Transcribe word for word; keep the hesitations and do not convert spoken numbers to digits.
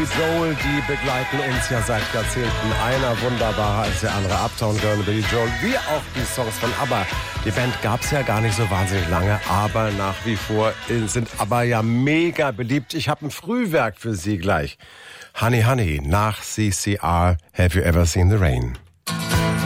Billy Joel, die begleiten uns ja seit Jahrzehnten. Einer wunderbarer als der andere. Uptown Girl und Billy Joel, wie auch die Songs von ABBA. Die Band gab's ja gar nicht so wahnsinnig lange, aber nach wie vor sind ABBA ja mega beliebt. Ich habe ein Frühwerk für Sie gleich. Honey, Honey, nach C C R, Have You Ever Seen the Rain?